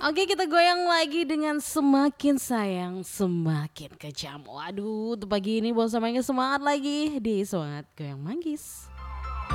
Oke, kita goyang lagi dengan Semakin Sayang Semakin Kejam. Waduh, untuk pagi ini Bos Manggis semangat lagi di Semangat Goyang Manggis.